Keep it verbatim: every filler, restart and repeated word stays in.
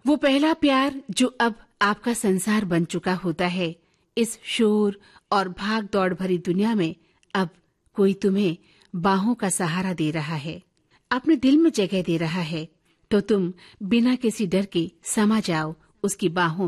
वो पहला प्यार जो अब आपका संसार बन चुका होता है, इस शोर और भाग दौड़ भरी दुनिया में अब कोई तुम्हें बाहों का सहारा दे रहा है, अपने दिल में जगह दे रहा है, तो तुम बिना किसी डर के समा जाओ उसकी बाहों